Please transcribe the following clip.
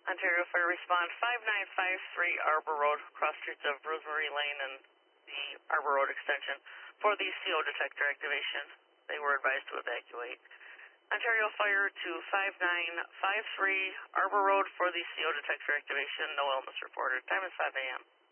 Ontario Fire Respond 5953 Arbor Road, cross streets of Rosemary Lane and the Arbor Road extension for the CO detector activation. They were advised to evacuate. Ontario Fire to 5953 Arbor Road for the CO detector activation. No illness reported. Time is 5 a.m.